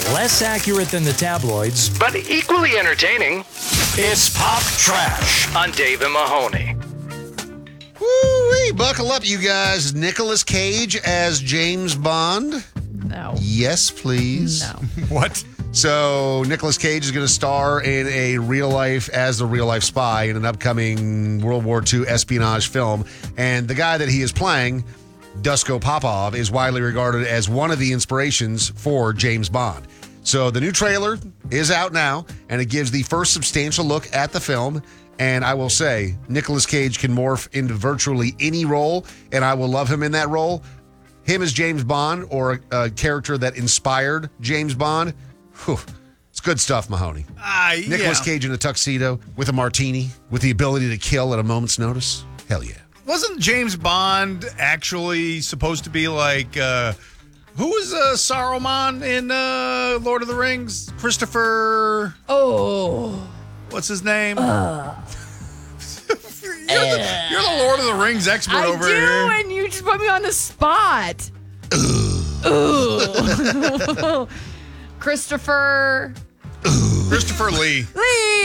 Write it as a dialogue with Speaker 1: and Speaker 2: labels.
Speaker 1: Less accurate than the tabloids,
Speaker 2: but equally entertaining.
Speaker 1: It's Pop Trash
Speaker 2: On Dave and Mahoney.
Speaker 3: Woo-wee, buckle up, you guys. Nicolas Cage as James Bond.
Speaker 4: No.
Speaker 3: Yes, please.
Speaker 4: No.
Speaker 5: What?
Speaker 3: So Nicolas Cage is going to star in a as the real life spy in an upcoming World War II espionage film. And the guy that he is playing, Dusko Popov, is widely regarded as one of the inspirations for James Bond. So the new trailer is out now, and it gives the first substantial look at the film. And I will say, Nicolas Cage can morph into virtually any role, and I will love him in that role. Him as James Bond, or a character that inspired James Bond, whew, it's good stuff, Mahoney. Nicolas Cage in a tuxedo with a martini, with the ability to kill at a moment's notice. Hell yeah.
Speaker 5: Wasn't James Bond actually supposed to be like, who was Saruman in Lord of the Rings? Christopher...
Speaker 4: Oh.
Speaker 5: What's his name? You're the Lord of the Rings expert over here.
Speaker 4: I do, and you just put me on the spot. Ooh. Christopher
Speaker 5: Lee.
Speaker 4: Lee.